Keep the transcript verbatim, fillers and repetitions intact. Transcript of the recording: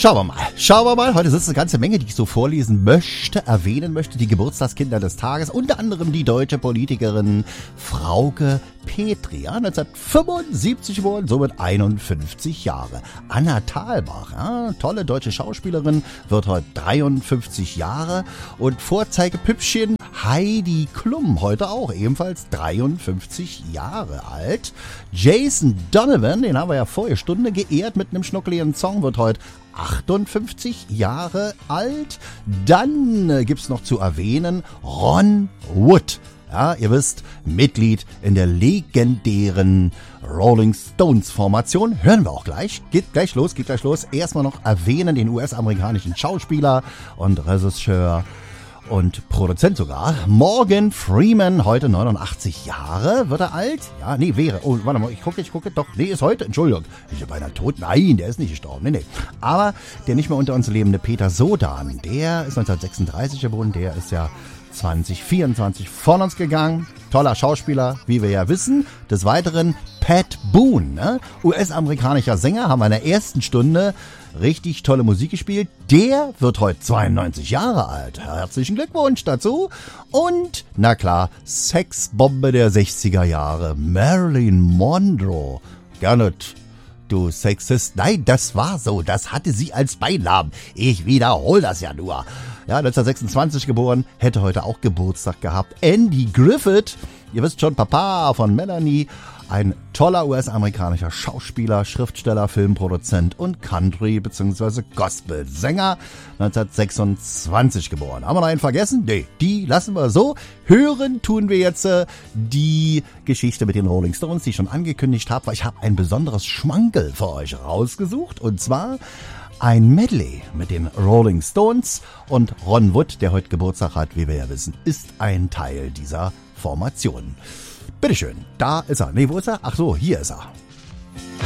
Schauen wir mal, schauen wir mal. Heute sitzt eine ganze Menge, die ich so vorlesen möchte, erwähnen möchte. Die Geburtstagskinder des Tages, unter anderem die deutsche Politikerin Frauke Petri, ja, neunzehnhundertfünfundsiebzig geboren, somit einundfünfzig Jahre. Anna Thalbach, ja, tolle deutsche Schauspielerin, wird heute dreiundfünfzig Jahre. Und Vorzeigepüppchen Heidi Klum, heute auch ebenfalls dreiundfünfzig Jahre alt. Jason Donovan, den haben wir ja vorige Stunde geehrt mit einem schnuckeligen Song, wird heute achtundfünfzig Jahre alt. Dann äh, gibt's noch zu erwähnen Ron Wood. Ja, ihr wisst, Mitglied in der legendären Rolling Stones Formation. Hören wir auch gleich. Geht gleich los, geht gleich los. Erstmal noch erwähnen den U S-amerikanischen Schauspieler und Regisseur und Produzent sogar. Morgan Freeman, heute neunundachtzig Jahre. Wird er alt? Ja, nee, wäre. Oh, warte mal, ich gucke, ich gucke. Doch, nee, ist heute. Entschuldigung. Ich bin beinahe tot. Nein, der ist nicht gestorben. Nee, nee. Aber der nicht mehr unter uns lebende Peter Sodan, der ist neunzehnhundertsechsunddreißig geboren. Der ist ja zwanzig vierundzwanzig von uns gegangen. Toller Schauspieler, wie wir ja wissen. Des Weiteren Pat Boone, ne? U S-amerikanischer Sänger, haben wir in der ersten Stunde richtig tolle Musik gespielt. Der wird heute zweiundneunzig Jahre alt. Herzlichen Glückwunsch dazu. Und, na klar, Sexbombe der sechziger Jahre, Marilyn Monroe. Gerne, du Sexist. Nein, das war so. Das hatte sie als Beinamen. Ich wiederhole das ja nur. Ja, neunzehnhundertsechsundzwanzig geboren, hätte heute auch Geburtstag gehabt. Andy Griffith, ihr wisst schon, Papa von Melanie, ein toller U S-amerikanischer Schauspieler, Schriftsteller, Filmproduzent und Country- bzw. Gospel-Sänger, neunzehnhundertsechsundzwanzig geboren. Haben wir noch einen vergessen? Nee, die lassen wir so. Hören tun wir jetzt äh, die Geschichte mit den Rolling Stones, die ich schon angekündigt habe, weil ich habe ein besonderes Schmankerl für euch rausgesucht, und zwar ein Medley mit den Rolling Stones, und Ron Wood, der heute Geburtstag hat, wie wir ja wissen, ist ein Teil dieser Formation. Bitteschön, da ist er. Nee, wo ist er? Ach so, hier ist er.